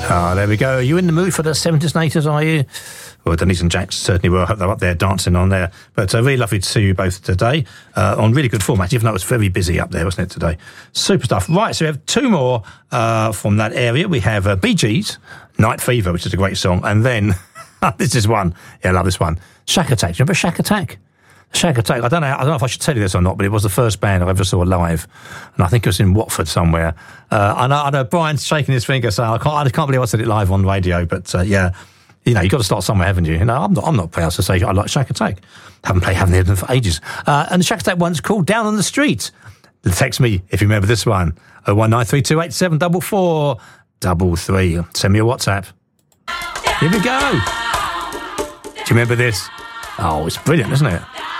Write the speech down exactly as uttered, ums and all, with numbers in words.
Ah, there we go. Are you in the mood for the seventies and eighties, are you? Well, Denise and Jack certainly were. I hope they're up there dancing on there. But uh, really lovely to see you both today uh, on really good format, even though it was very busy up there, wasn't it, today? Super stuff. Right, so we have two more uh, from that area. We have uh, Bee Gees, Night Fever, which is a great song. And then, this is one. Yeah, I love this one. Shack Attack. Do you remember Shack Attack? Shack Attack. I don't know. I don't know if I should tell you this or not, but it was the first band I ever saw live, and I think it was in Watford somewhere. Uh, I, know, I know Brian's shaking his finger, saying I can't. I can't believe I said it live on radio. But uh, yeah, you know, you've got to start somewhere, haven't you? You know, I'm not. I'm not proud to say I like Shack Attack. Haven't played, haven't heard them for ages. Uh, and the Shack Attack one's called "Down on the Street." Text me if you remember this one. Oh one nine three two eight seven double four double three. Send me a WhatsApp. Here we go. Do you remember this? Oh, it's brilliant, isn't it?